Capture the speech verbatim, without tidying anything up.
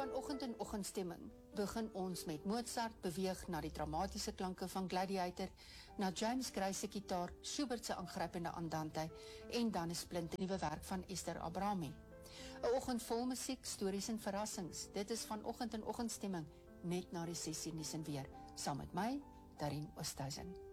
Vanoggend in oggendstemming begin ons met Mozart beweeg na die dramatiese klanke van Gladiator, na James Gray se gitaar, Schubert se aangrypende Andante en dan 'n splinternuwe werk van Esther Abrami. 'n Oggend vol musiek, stories en verrassings. Dit is vanoggend in oggendstemming net na die ses uur nuus en weer, saam met my, Darien Oosthuizen.